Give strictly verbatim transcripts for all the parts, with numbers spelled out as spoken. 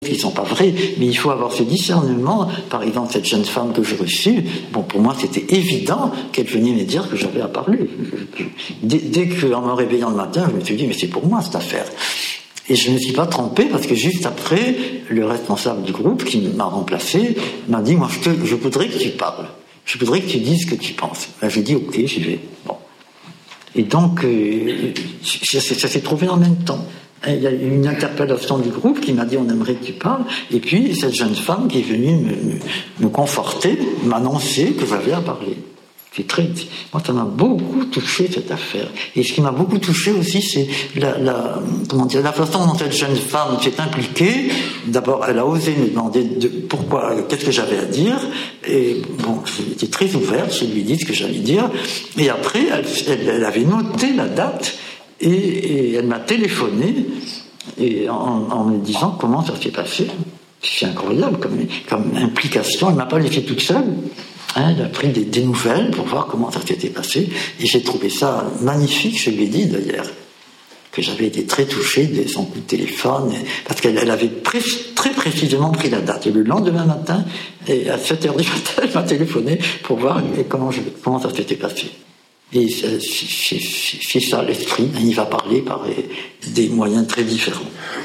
qui ne sont pas vrais, mais il faut avoir ce discernement. Par exemple, cette jeune femme que j'ai reçue, bon, pour moi, c'était évident qu'elle venait me dire que j'avais à parler. Dès, dès qu'en me réveillant le matin, je me suis dit, mais c'est pour moi, cette affaire. Et je ne me suis pas trompé, parce que juste après, le responsable du groupe, qui m'a remplacé, m'a dit, moi, je, te, je voudrais que tu parles. Je voudrais que tu dises ce que tu penses. Ben, j'ai dit, ok, j'y vais. Bon. Et donc, euh, ça, ça s'est trouvé en même temps. Il y a eu une interpellation du groupe qui m'a dit on aimerait que tu parles, et puis cette jeune femme qui est venue me, me, me conforter, m'annoncer que j'avais à parler. C'est très, moi ça m'a beaucoup touché cette affaire. Et ce qui m'a beaucoup touché aussi, c'est la, la, comment dire, la façon dont cette jeune femme s'est impliquée. D'abord, elle a osé me demander de, pourquoi, qu'est-ce que j'avais à dire. Et bon, j'étais très ouverte, je lui ai dit ce que j'allais dire. Et après, elle, elle, elle avait noté la date. Et, et elle m'a téléphoné et en, en me disant comment ça s'est passé. C'est incroyable comme, comme implication. Elle ne m'a pas laissé toute seule. Hein, elle a pris des, des nouvelles pour voir comment ça s'était passé. Et j'ai trouvé ça magnifique, je lui ai dit d'ailleurs, que j'avais été très touché de son coup de téléphone, parce qu'elle elle avait pré, très précisément pris la date. Et le lendemain matin, et à sept heures du matin, elle m'a téléphoné pour voir comment, je, comment ça s'était passé. Et c'est ça l'esprit, il va parler par des moyens très différents.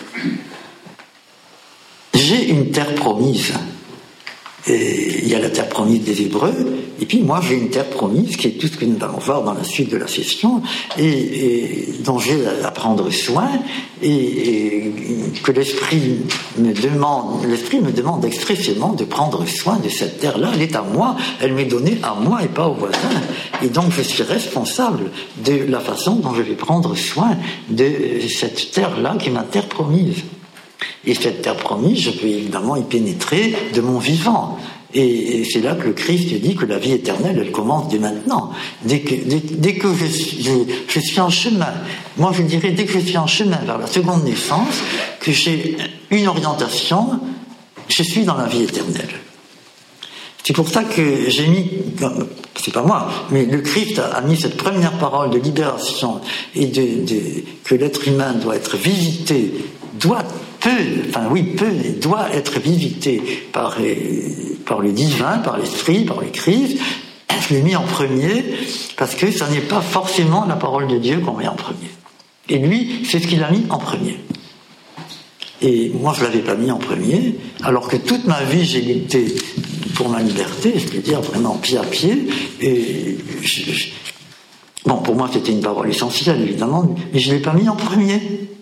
J'ai une terre promise. Et il y a la terre promise des Hébreux, et puis moi j'ai une terre promise qui est tout ce que nous allons voir dans la suite de la session, et, et dont j'ai à prendre soin, et, et que l'esprit me demande, l'esprit me demande expressément de prendre soin de cette terre-là. Elle est à moi, elle m'est donnée à moi et pas au voisin, et donc je suis responsable de la façon dont je vais prendre soin de cette terre-là qui est ma terre promise. Et cette terre promise, je peux évidemment y pénétrer de mon vivant. Et c'est là que le Christ dit que la vie éternelle, elle commence dès maintenant. Dès que, dès, dès que je, je, je suis en chemin, moi je dirais dès que je suis en chemin vers la seconde naissance, que j'ai une orientation, je suis dans la vie éternelle. C'est pour ça que j'ai mis, c'est pas moi, mais le Christ a, a mis cette première parole de libération et de, de, que l'être humain doit être visité, doit peut, enfin oui, peut et doit être visité par, par le divin, par l'esprit, par le Christ. Je l'ai mis en premier parce que ça n'est pas forcément la parole de Dieu qu'on met en premier. Et lui, c'est ce qu'il a mis en premier. Et moi, je ne l'avais pas mis en premier, alors que toute ma vie, j'ai lutté pour ma liberté, je peux dire vraiment pied à pied. Et je, je, bon, pour moi, c'était une parole essentielle, évidemment, mais je ne l'ai pas mis en premier.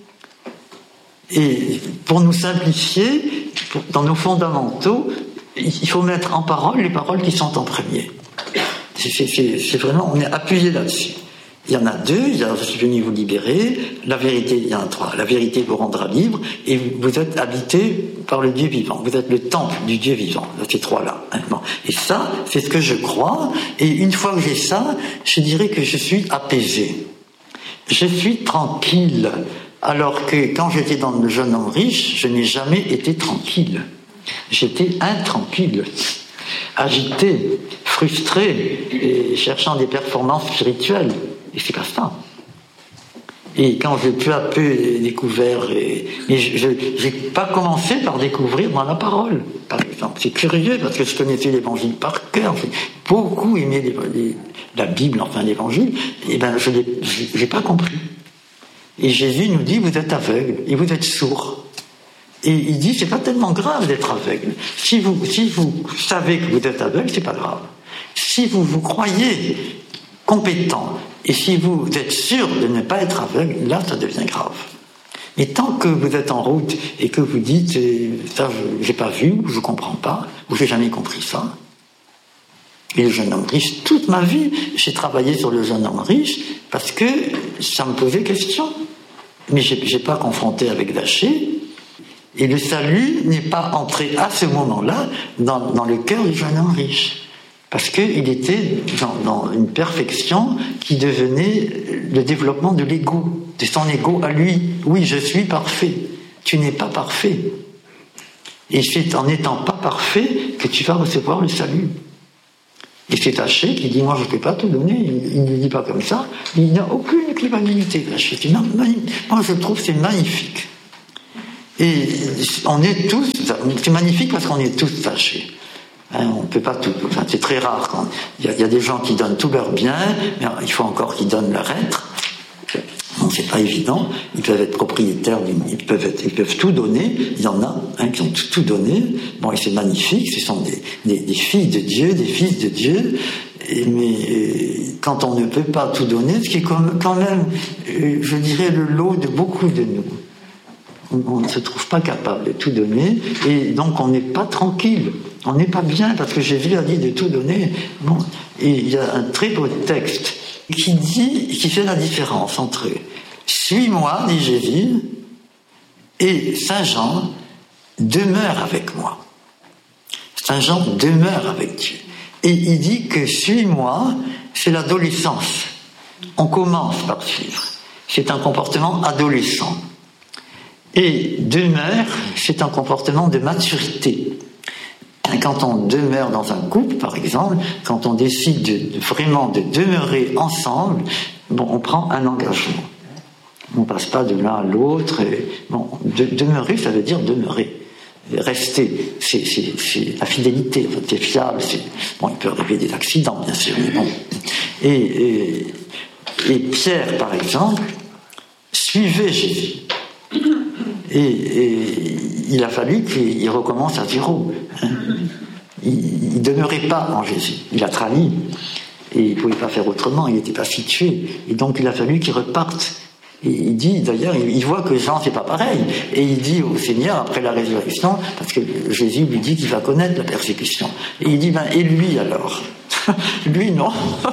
Et pour nous simplifier, pour, dans nos fondamentaux, il faut mettre en parole les paroles qui sont en premier. C'est, c'est, c'est, c'est vraiment, on est appuyé là-dessus. Il y en a deux, il y a, je suis venu vous libérer, la vérité, il y en a trois. La vérité vous rendra libre, et vous êtes habité par le Dieu vivant. Vous êtes le temple du Dieu vivant, ces trois-là. Et ça, c'est ce que je crois, et une fois que j'ai ça, je dirais que je suis apaisé. Je suis tranquille. Alors que quand j'étais dans le jeune homme riche, je n'ai jamais été tranquille. J'étais intranquille, agité, frustré, et cherchant des performances spirituelles. Et c'est pas ça. Et quand j'ai peu à peu découvert, et, et je n'ai pas commencé par découvrir dans la parole, par exemple. C'est curieux parce que je connaissais l'évangile par cœur, j'ai beaucoup aimé les, les, la Bible, enfin l'évangile, et ben je n'ai pas compris. Et Jésus nous dit, vous êtes aveugle et vous êtes sourd. Et il dit, c'est pas tellement grave d'être aveugle. Si vous, si vous savez que vous êtes aveugle, c'est pas grave. Si vous vous croyez compétent et si vous êtes sûr de ne pas être aveugle, là, ça devient grave. Mais tant que vous êtes en route et que vous dites, ça, je, j'ai pas vu, ou je comprends pas, ou j'ai jamais compris ça. Et le jeune homme riche, toute ma vie, j'ai travaillé sur le jeune homme riche parce que ça me posait question. Mais je n'ai pas confronté avec Daché. Et le salut n'est pas entré à ce moment-là dans, dans le cœur du jeune homme riche. Parce qu'il était dans, dans une perfection qui devenait le développement de l'ego, de son ego à lui. Oui, je suis parfait. Tu n'es pas parfait. Et c'est en n'étant pas parfait que tu vas recevoir le salut. Et c'est Daché qui dit, moi je ne peux pas te donner, il ne dit pas comme ça, il n'a aucune culpabilité. Daché, moi je trouve que c'est magnifique. Et on est tous, c'est magnifique parce qu'on est tous fâchés. Hein, on ne peut pas tout, enfin, c'est très rare. Quand il y, y a des gens qui donnent tout leur bien, mais il faut encore qu'ils donnent leur être. Non, c'est pas évident. Ils peuvent être propriétaires, ils peuvent, être, ils peuvent tout donner. Il y en a hein, qui ont tout, tout donné. Bon, et c'est magnifique. Ce sont des, des, des filles de Dieu, des fils de Dieu. Et, mais quand on ne peut pas tout donner, ce qui est comme, quand même, je dirais, le lot de beaucoup de nous. On ne se trouve pas capable de tout donner, et donc on n'est pas tranquille. On n'est pas bien, parce que Jésus a dit de tout donner. Bon, et il y a un très beau texte qui dit, qui fait la différence entre « Suis-moi », dit Jésus, et Saint Jean demeure avec moi. Saint Jean demeure avec Dieu. Et il dit que « Suis-moi », c'est l'adolescence. On commence par suivre. C'est un comportement adolescent. Et demeure, c'est un comportement de maturité. Quand on demeure dans un couple, par exemple, quand on décide de, de, vraiment de demeurer ensemble, bon, on prend un engagement. On ne passe pas de l'un à l'autre. Et, bon, de, demeurer, ça veut dire demeurer. Rester, c'est, c'est, c'est la fidélité, c'est fiable. C'est, bon, il peut arriver des accidents, bien sûr, mais bon. Et, et, et Pierre, par exemple, suivait Jésus. Et, et il a fallu qu'il recommence à zéro. Hein. Il ne demeurait pas en Jésus. Il a trahi. Et il ne pouvait pas faire autrement. Il n'était pas situé. Et donc il a fallu qu'il reparte. Et il dit, d'ailleurs, il voit que Jean, c'est pas pareil. Et il dit au Seigneur, après la résurrection, parce que Jésus lui dit qu'il va connaître la persécution. Et il dit, ben, et lui alors? Lui, non.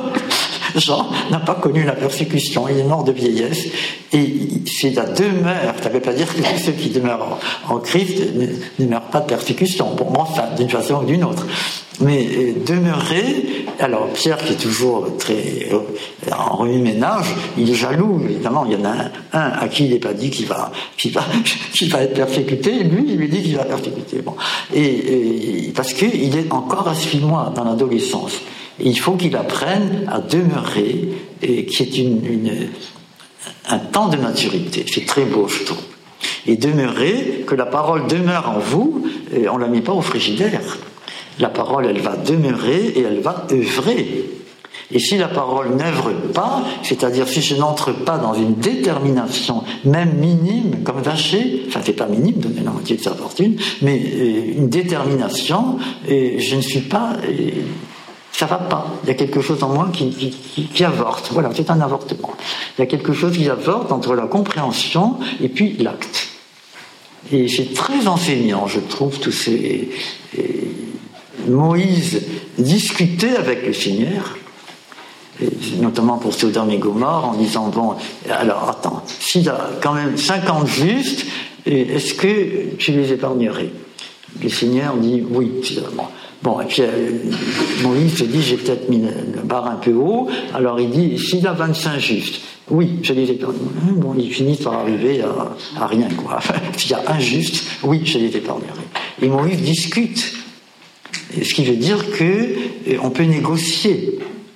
Jean n'a pas connu la persécution, il est mort de vieillesse, et c'est la demeure, ça ne veut pas dire que ceux qui demeurent en, en Christ ne, ne meurent pas de persécution, bon, enfin, d'une façon ou d'une autre. Mais euh, demeurer, alors Pierre qui est toujours très euh, en remue-ménage, il est jaloux, évidemment, il y en a un, un à qui il n'est pas dit qu'il va, qu'il va, qu'il va être persécuté, lui, il lui dit qu'il va persécuter. Bon. Et, et parce qu'il est encore à suis-moi dans l'adolescence. Et il faut qu'il apprenne à demeurer, et qui est une, une, un temps de maturité. C'est très beau, je trouve. Et demeurer, que la parole demeure en vous, et on ne la met pas au frigidaire. La parole, elle va demeurer et elle va œuvrer. Et si la parole n'œuvre pas, c'est-à-dire si je n'entre pas dans une détermination, même minime, comme Vacher, enfin c'est pas minime, donner la moitié de sa fortune, mais euh, une détermination, et je ne suis pas... Et, ça va pas. Il y a quelque chose en moi qui, qui, qui, qui avorte. Voilà, c'est un avortement. Il y a quelque chose qui avorte entre la compréhension et puis l'acte. Et c'est très enseignant, je trouve, tous ces... Et Moïse discutait avec le Seigneur, et notamment pour Sodome et Gomorrhe, en disant, bon, alors attends, s'il y a quand même cinquante justes, est-ce que tu les épargnerais? Le Seigneur dit, oui, finalement. Bon, et puis euh, Moïse se dit, j'ai peut-être mis la barre un peu haut, alors il dit, s'il y a vingt-cinq justes, oui, je les épargne. Bon, ils finissent par arriver à, à rien, quoi. S'il y a un juste, oui, je les épargnerai. Et Moïse discute. Et ce qui veut dire que on peut négocier.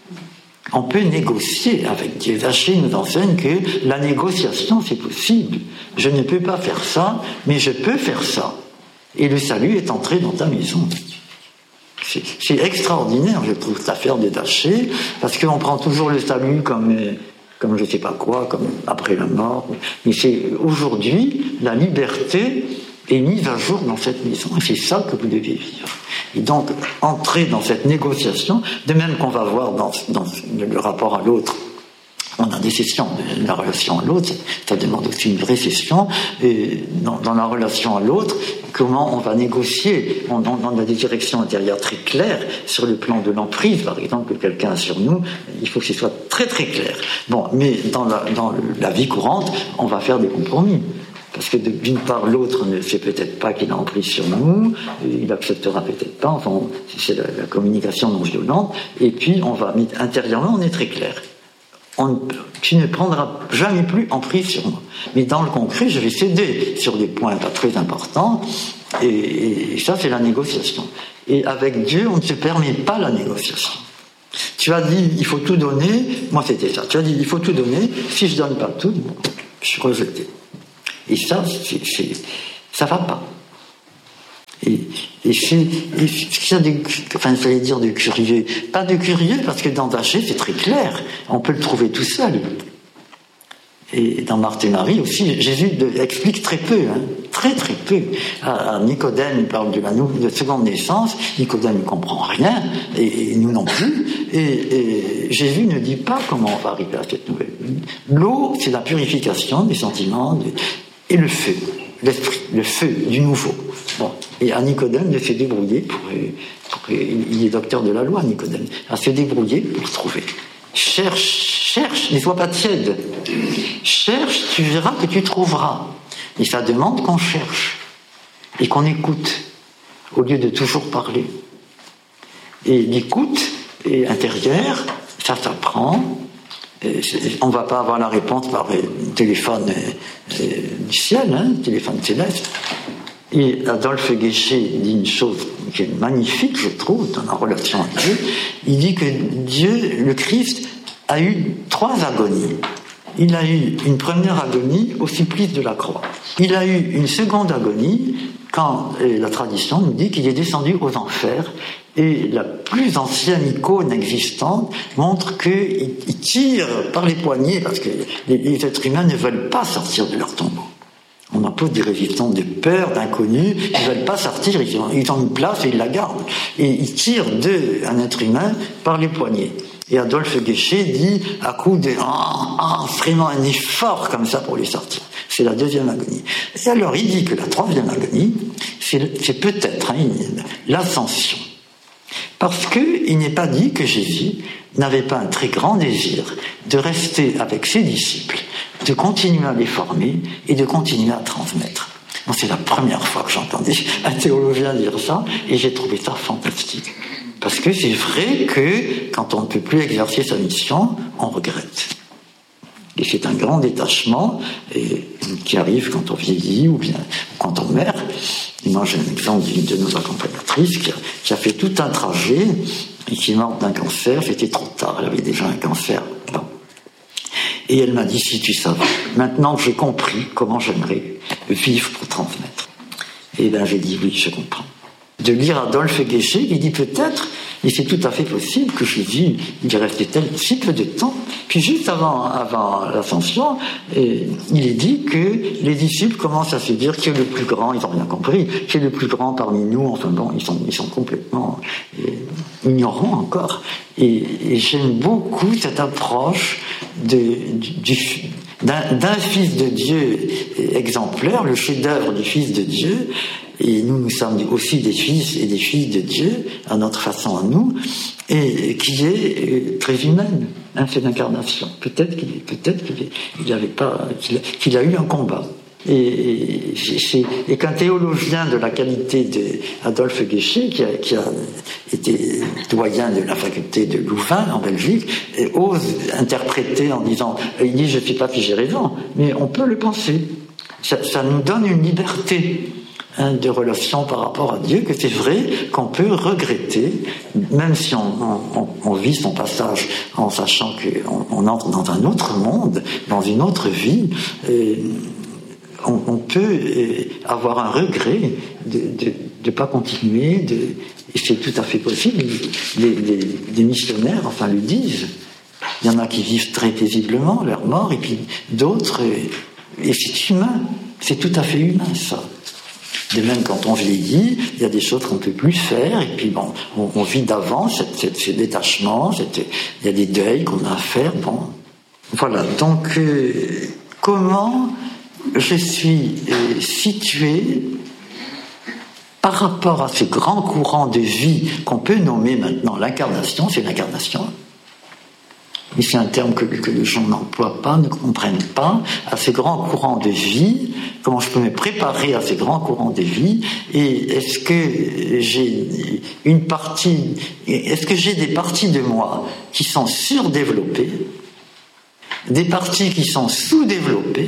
On peut négocier avec Dieu. Vacher nous enseigne que la négociation, c'est possible. Je ne peux pas faire ça, mais je peux faire ça. Et le salut est entré dans ta maison. C'est, c'est extraordinaire, je trouve, cette affaire de Vacher, parce qu'on prend toujours le salut comme, comme je ne sais pas quoi, comme après la mort. Mais c'est aujourd'hui, la liberté est mise à jour dans cette maison. Et c'est ça que vous devez vivre. Et donc, entrer dans cette négociation, de même qu'on va voir dans, dans le rapport à l'autre, on a des sessions de la relation à l'autre, ça demande aussi une vraie session, et dans, dans la relation à l'autre, comment on va négocier. On, on, on a des directions intérieures très claires sur le plan de l'emprise, par exemple, que quelqu'un a sur nous, il faut que ce soit très très clair. Bon, mais dans la, dans la vie courante, on va faire des compromis. Parce que d'une part, l'autre ne sait peut-être pas qu'il a emprise sur nous, il acceptera peut-être pas, enfin, c'est la, la communication non violente, et puis on va, mais intérieurement, on est très clair. On, tu ne prendras jamais plus emprise sur moi. Mais dans le concret, je vais céder sur des points pas très importants, et, et, et ça, c'est la négociation. Et avec Dieu, on ne se permet pas la négociation. Tu as dit, il faut tout donner, moi c'était ça, tu as dit, il faut tout donner, si je donne pas tout, je suis rejeté. Et ça, c'est, c'est, Ça va pas. Et, et c'est, et c'est de, enfin, j'allais dire de curieux. Pas de curieux, parce que dans Zachée, c'est très clair. On peut le trouver tout seul. Et dans Marthe et Marie aussi, Jésus de, explique très peu, hein, très très peu. À, à Nicodème, il parle de la nou, de seconde naissance. Nicodème ne comprend rien, et, et nous non plus. Et, et Jésus ne dit pas comment on va arriver à cette nouvelle. L'eau, c'est la purification des sentiments de, et le feu, l'esprit, le feu du nouveau. Bon. Et à Nicodème de se débrouiller pour, pour, il est docteur de la loi, Nicodème, à se débrouiller pour trouver. Cherche, cherche, ne sois pas tiède. Cherche, tu verras que tu trouveras. Et ça demande qu'on cherche et qu'on écoute au lieu de toujours parler. Et l'écoute intérieure, ça s'apprend. On ne va pas avoir la réponse par le téléphone du ciel, hein, téléphone céleste. Et Adolphe Guéchet dit une chose qui est magnifique, je trouve, dans la relation à Dieu. Il dit que Dieu, le Christ, a eu trois agonies. Il a eu une première agonie au supplice de la croix. Il a eu une seconde agonie quand la tradition nous dit qu'il est descendu aux enfers. Et la plus ancienne icône existante montre qu'il tire par les poignets parce que les, les êtres humains ne veulent pas sortir de leur tombeau. On impose des résistances de peur, d'inconnu, ils ne veulent pas sortir, ils ont, ils ont une place et ils la gardent. Et ils tirent d'un être humain par les poignets. Et Adolphe Guéchet dit, à coup de oh, oh, vraiment un effort comme ça pour les sortir. C'est la deuxième agonie. Et alors il dit que la troisième agonie, c'est peut-être hein, l'ascension. Parce qu'il n'est pas dit que Jésus n'avait pas un très grand désir de rester avec ses disciples, de continuer à les former et de continuer à transmettre. C'est la première fois que j'entendais un théologien dire ça et j'ai trouvé ça fantastique. Parce que c'est vrai que quand on ne peut plus exercer sa mission, on regrette. Et c'est un grand détachement et, qui arrive quand on vieillit ou bien quand on meurt. Et moi j'ai un exemple d'une de nos accompagnatrices qui a, qui a fait tout un trajet et qui est morte d'un cancer. C'était trop tard, elle avait déjà un cancer. Bon. Et elle m'a dit, si tu savais, maintenant que j'ai compris comment j'aimerais vivre pour transmettre. Et bien j'ai dit, oui, je comprends. De lire Adolphe Guéchet qui dit peut-être, et c'est tout à fait possible que Jésus, il est resté tel si peu de temps, puis juste avant, avant l'ascension, et il est dit que les disciples commencent à se dire qui est le plus grand, ils n'ont rien compris, qui est le plus grand parmi nous, enfin bon, ils sont, ils sont complètement euh, ignorants encore. Et, et j'aime beaucoup cette approche de, du, du, d'un, d'un fils de Dieu exemplaire, le chef-d'œuvre du fils de Dieu. Et nous, nous sommes aussi des fils et des filles de Dieu, à notre façon à nous, et qui est très humaine, hein, c'est l'incarnation. Peut-être qu'il peut-être qu'il il avait pas, qu'il a, qu'il a eu un combat. Et, et, et qu'un théologien de la qualité d'Adolphe Guéchet, qui a, qui a été doyen de la faculté de Louvain, en Belgique, ose interpréter en disant, il dit, je ne sais pas si j'ai raison, mais on peut le penser. Ça, ça nous donne une liberté de relation par rapport à Dieu, que c'est vrai qu'on peut regretter, même si on, on, on vit son passage en sachant qu'on on entre dans un autre monde, dans une autre vie, et on, on peut avoir un regret de ne de, de pas continuer, de, et c'est tout à fait possible. Les, les, les missionnaires, enfin, le disent. Il y en a qui vivent très paisiblement leur mort, et puis d'autres, et c'est humain, c'est tout à fait humain, ça. De même, quand on vieillit, il y a des choses qu'on ne peut plus faire, et puis bon, on, on vit d'avance, ce détachement, il y a des deuils qu'on a à faire, bon. Voilà, donc, euh, comment je suis euh, situé par rapport à ce grand courant de vie qu'on peut nommer maintenant l'incarnation, c'est l'incarnation. Mais c'est un terme que, que les gens n'emploient pas, ne comprennent pas, à ces grands courants de vie, comment je peux me préparer à ces grands courants de vie, et est-ce que j'ai une partie, est-ce que j'ai des parties de moi qui sont surdéveloppées, des parties qui sont sous-développées,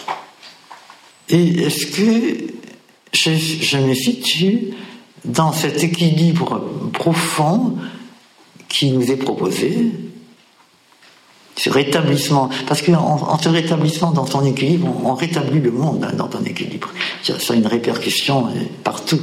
et est-ce que je, je me situe dans cet équilibre profond qui nous est proposé, Ce rétablissement, parce qu'en en se rétablissant dans son équilibre, on, on rétablit le monde hein, dans ton équilibre. Ça a une répercussion euh, partout.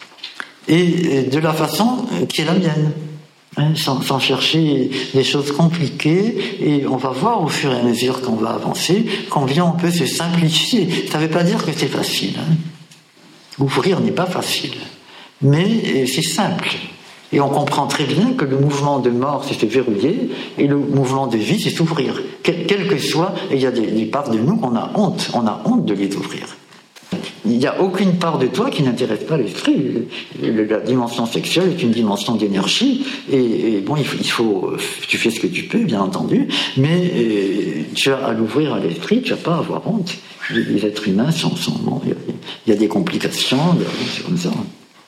Et euh, de la façon euh, qui est la mienne. Hein, sans, sans chercher des choses compliquées, et on va voir au fur et à mesure qu'on va avancer combien on peut se simplifier. Ça ne veut pas dire que c'est facile. Hein. Ouvrir n'est pas facile, mais c'est simple. Et on comprend très bien que le mouvement de mort, c'est se verrouiller, et le mouvement de vie, c'est s'ouvrir. Quel, quel que soit, et il y a des, des parts de nous qu'on a honte, on a honte de les ouvrir. Il n'y a aucune part de toi qui n'intéresse pas l'esprit. La dimension sexuelle est une dimension d'énergie, et, et bon, il faut, il faut, tu fais ce que tu peux, bien entendu, mais euh, tu as à l'ouvrir à l'esprit, tu n'as pas à avoir honte. Les, les êtres humains sont, sont bon, il y, a, il y a des complications, c'est comme ça.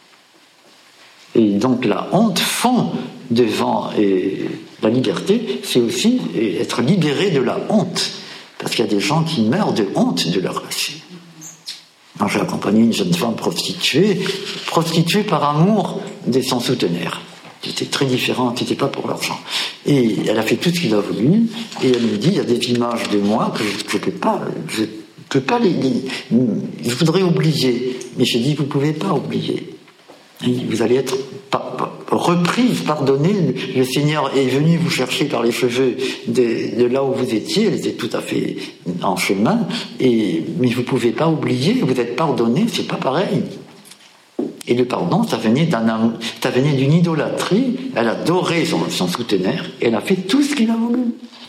Et donc la honte fond devant et la liberté, c'est aussi être libéré de la honte, parce qu'il y a des gens qui meurent de honte de leur passé. Quand j'ai accompagné une jeune femme prostituée, prostituée par amour de son souteneur. C'était très différent, c'était pas pour l'argent. Et elle a fait tout ce qu'il a voulu, et elle me dit, il y a des images de moi que je ne peux pas, je peux pas les, les, je voudrais oublier. Mais je dis, vous pouvez pas oublier. Vous allez être reprise, pardonnée. Le Seigneur est venu vous chercher par les cheveux de, de là où vous étiez, elle était tout à fait en chemin, et, mais vous ne pouvez pas oublier, vous êtes pardonné, c'est pas pareil. Et le pardon, ça venait, d'un, ça venait d'une idolâtrie, elle adorait son, son souteneur, et elle a fait tout ce qu'il a voulu.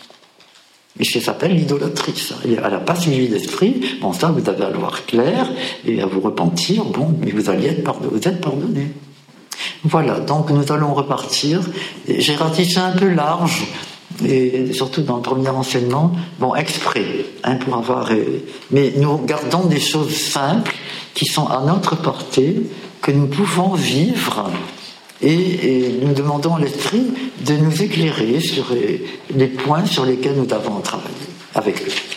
Et ça s'appelle l'idolâtrie, ça. Elle n'a pas suivi l'esprit. Bon, ça, vous avez à le voir clair et à vous repentir. Bon, mais vous allez être pardonné. Vous êtes pardonné. Voilà, donc nous allons repartir. J'ai ratissé un peu large, et surtout dans le premier enseignement, bon, exprès, hein, pour avoir... Euh, mais nous gardons des choses simples qui sont à notre portée, que nous pouvons vivre. Et, et nous demandons à l'esprit de nous éclairer sur les points sur lesquels nous avons travaillé avec lui.